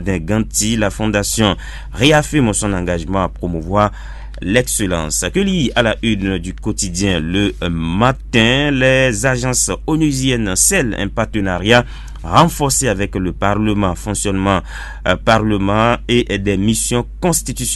d'Inganti, la fondation réaffirme son engagement à promouvoir l'excellence. Que lit à la une du quotidien Le Matin, les agences onusiennes scellent un partenariat renforcé avec le Parlement, fonctionnement Parlement et des missions constitutionnelles.